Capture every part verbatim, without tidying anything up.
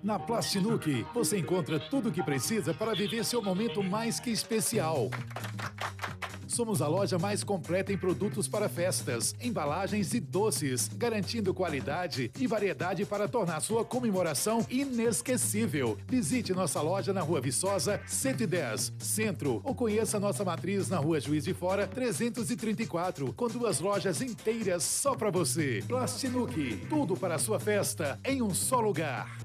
Na Plastinuc, você encontra tudo o que precisa para viver seu momento mais que especial. Somos a loja mais completa em produtos para festas, embalagens e doces, garantindo qualidade e variedade para tornar sua comemoração inesquecível. Visite nossa loja na Rua Viçosa, cento e dez, Centro, ou conheça nossa matriz na Rua Juiz de Fora, trezentos e trinta e quatro, com duas lojas inteiras só para você. Plastinuc, tudo para a sua festa em um só lugar.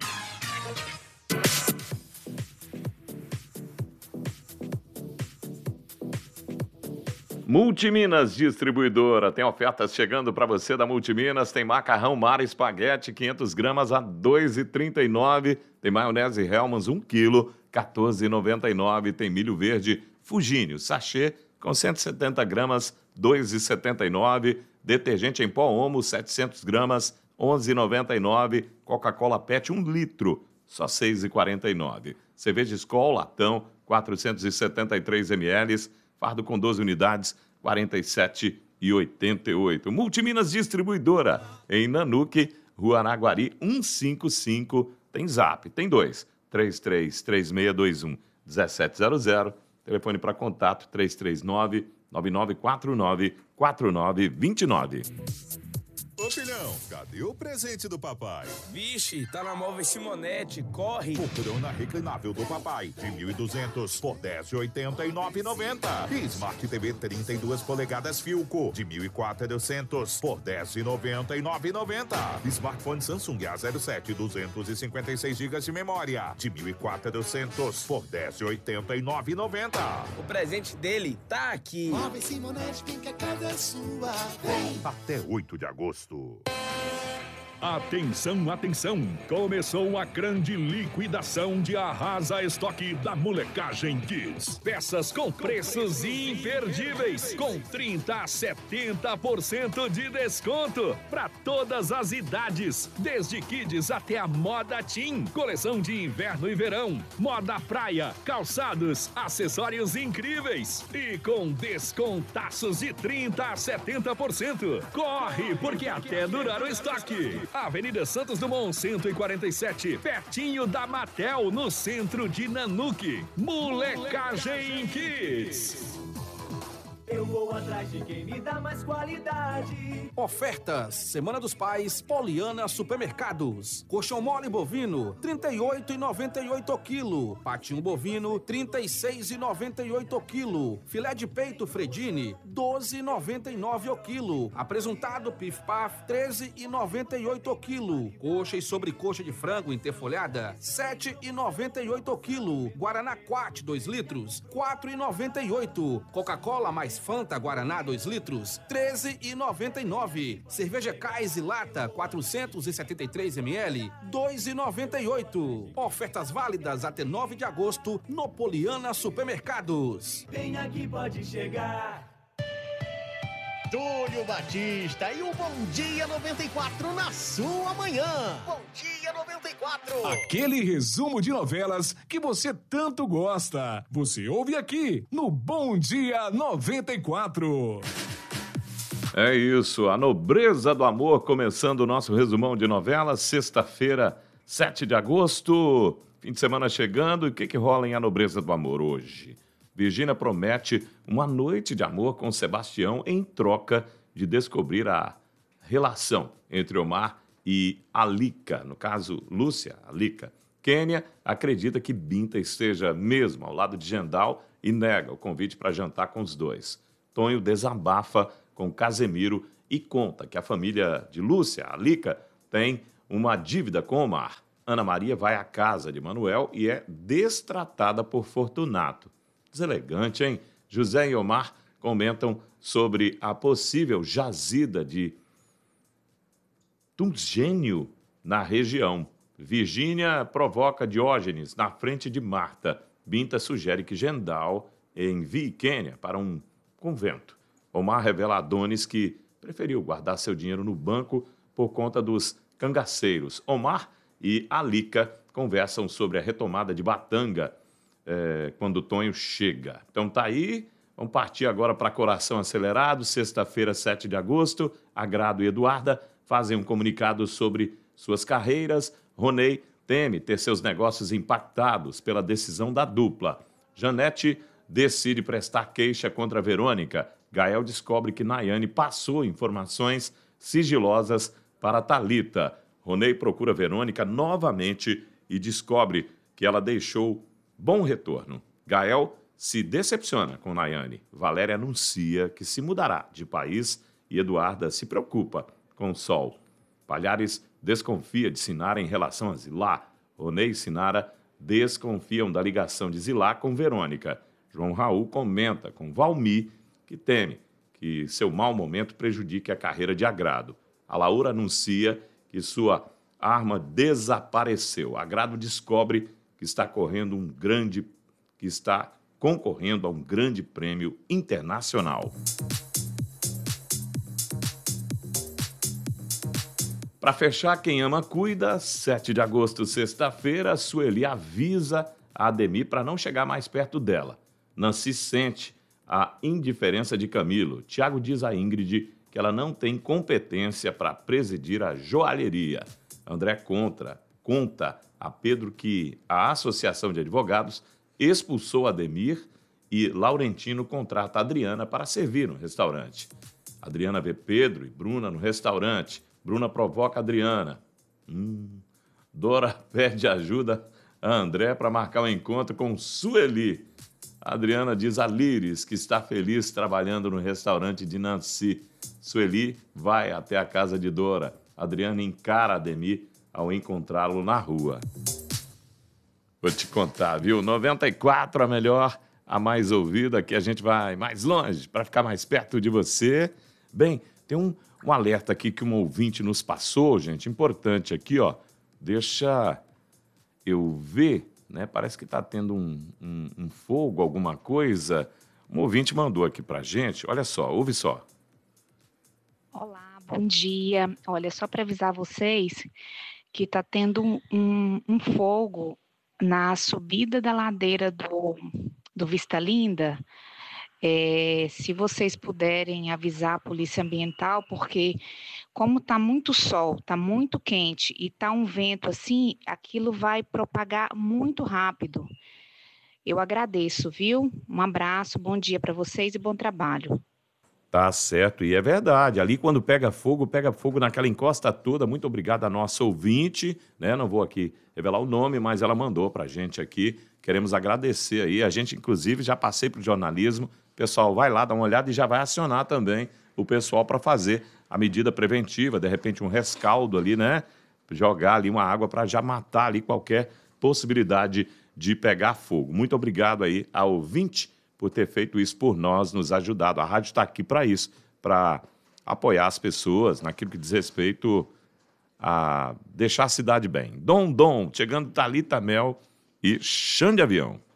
Multiminas Distribuidora, tem ofertas chegando para você da Multiminas, tem macarrão Mara Espaguete, quinhentas gramas a dois reais e trinta e nove centavos, tem maionese Hellmann's um quilo, quatorze reais e noventa e nove centavos, tem milho verde Fugínio, sachê com cento e setenta gramas, dois reais e setenta e nove centavos, detergente em pó Omo, setecentas gramas, onze reais e noventa e nove centavos, Coca-Cola Pet um litro, só seis reais e quarenta e nove centavos, cerveja Skol Latão, quatrocentos e setenta e três mililitros, fardo com doze unidades, quarenta e sete reais e oitenta e oito centavos. Multiminas Distribuidora, em Nanuque, Rua Araguari, cento e cinquenta e cinco. Tem zap, tem dois, três três três seis dois um um sete zero zero. Telefone para contato, três três nove, nove nove quatro nove, quatro nove dois nove. Ô filhão, cadê o presente do papai? Vixe, tá na Móveis Simonetti, corre! Poltrona reclinável do papai, de mil e duzentos por dez reais e oitenta e nove reais e noventa centavos. E Smart T V trinta e duas polegadas Philco, de mil e quatrocentos por dez reais e noventa e nove centavos e noventa centavos. Smartphone Samsung A zero sete, duzentos e cinquenta e seis gigas de memória, de mil e quatrocentos por dez reais e oitenta e nove centavos e noventa centavos. O presente dele tá aqui. Móveis Simonetti, quem quer casa é sua. Vem! Até oito de agosto. Atenção, atenção! Começou a grande liquidação de Arrasa Estoque da Molecagem Kids. Peças com preços imperdíveis, com trinta a setenta por cento de desconto para todas as idades, desde Kids até a moda teen, coleção de inverno e verão, moda praia, calçados, acessórios incríveis e com descontaços de trinta a setenta por cento. Corre, porque até durar o estoque. Avenida Santos Dumont, cento e quarenta e sete, pertinho da Matel, no centro de Nanuque. Molecagem Kids. Eu vou atrás de quem me dá mais qualidade. Ofertas: Semana dos Pais, Poliana Supermercados. Colchão mole bovino, trinta e oito reais e noventa e oito centavos o quilo. Patinho bovino, trinta e seis reais e noventa e oito centavos o quilo. Filé de peito Fredini, doze reais e noventa e nove centavos o quilo. Apresuntado Pif Paf, treze reais e noventa e oito centavos o quilo. Coxa e sobrecoxa de frango interfolhada, sete reais e noventa e oito centavos o quilo. Guaraná Quat, dois litros, quatro reais e noventa e oito centavos. Coca-Cola mais Fanta Guaraná dois litros, treze reais e noventa e nove centavos. Cerveja Kaiser Lata quatrocentos e setenta e três mililitros, dois reais e noventa e oito centavos. Ofertas válidas até nove de agosto no Poliana Supermercados. Vem aqui, pode chegar. Túlio Batista e o Bom Dia noventa e quatro na sua manhã. Bom Dia noventa e quatro. Aquele resumo de novelas que você tanto gosta. Você ouve aqui no Bom Dia noventa e quatro. É isso, a nobreza do amor, começando o nosso resumão de novelas, sexta-feira, sete de agosto, fim de semana chegando, e o que, que rola em A Nobreza do Amor hoje? Virgínia promete uma noite de amor com Sebastião em troca de descobrir a relação entre Omar e Alica, no caso, Lúcia, Alica. Kênia acredita que Binta esteja mesmo ao lado de Gendal e nega o convite para jantar com os dois. Tonho desabafa com Casemiro e conta que a família de Lúcia, Alica, tem uma dívida com Omar. Ana Maria vai à casa de Manuel e é destratada por Fortunato. Deselegante, hein? José e Omar comentam sobre a possível jazida de Tungênio na região. Virgínia provoca Diógenes na frente de Marta. Binta sugere que Gendal envie Kênia para um convento. Omar revela a Adonis que preferiu guardar seu dinheiro no banco por conta dos cangaceiros. Omar e Alica conversam sobre a retomada de Batanga é, quando o Tonho chega. Então tá aí, vamos partir agora para Coração Acelerado, sexta-feira, sete de agosto. Agrado e Eduarda fazem um comunicado sobre suas carreiras. Ronei teme ter seus negócios impactados pela decisão da dupla. Janete decide prestar queixa contra Verônica. Gael descobre que Nayane passou informações sigilosas para Thalita. Ronei procura Verônica novamente e descobre que ela deixou bom retorno. Gael se decepciona com Nayane. Valéria anuncia que se mudará de país e Eduarda se preocupa com o Sol. Palhares desconfia de Sinara em relação a Zilá. Ronei e Sinara desconfiam da ligação de Zilá com Verônica. João Raul comenta com Valmi que teme que seu mau momento prejudique a carreira de Agrado. A Laura anuncia que sua arma desapareceu. Agrado descobre que está correndo um grande, que está concorrendo a um grande prêmio internacional. Para fechar, quem ama cuida. sete de agosto, sexta-feira, Sueli avisa a Ademir para não chegar mais perto dela. Nancy sente a indiferença de Camilo. Tiago diz a Ingrid que ela não tem competência para presidir a joalheria. André contra, conta a Pedro que a Associação de Advogados expulsou Ademir e Laurentino contrata a Adriana para servir no restaurante. Adriana vê Pedro e Bruna no restaurante. Bruna provoca a Adriana. Hum. Dora pede ajuda a André para marcar um encontro com Sueli. A Adriana diz a Líris que está feliz trabalhando no restaurante de Nancy. Sueli vai até a casa de Dora. Adriana encara Ademir ao encontrá-lo na rua. Vou te contar, viu? noventa e quatro, a melhor, a mais ouvida, que a gente vai mais longe para ficar mais perto de você. Bem, tem um, um alerta aqui que um ouvinte nos passou, gente, importante aqui, ó. Deixa eu ver, né? Parece que está tendo um, um, um fogo, alguma coisa. Um ouvinte mandou aqui pra gente. Olha só, ouve só. Olá, bom dia. Olha, só para avisar vocês que está tendo um, um, um fogo na subida da ladeira do, do Vista Linda. É, se vocês puderem avisar a Polícia Ambiental, porque como está muito sol, está muito quente e está um vento assim, aquilo vai propagar muito rápido. Eu agradeço, viu? Um abraço, bom dia para vocês e bom trabalho. Tá certo, e é verdade. Ali quando pega fogo, pega fogo naquela encosta toda. Muito obrigado à nossa ouvinte, né? Não vou aqui revelar o nome, mas ela mandou pra gente aqui. Queremos agradecer aí. A gente, inclusive, já passei pro jornalismo. O pessoal vai lá, dá uma olhada e já vai acionar também o pessoal para fazer a medida preventiva, de repente um rescaldo ali, né? Jogar ali uma água para já matar ali qualquer possibilidade de pegar fogo. Muito obrigado aí ao ouvinte por ter feito isso por nós, nos ajudado. A rádio está aqui para isso, para apoiar as pessoas naquilo que diz respeito a deixar a cidade bem. Dom Dom, chegando Thalita Mel e Chão de Avião.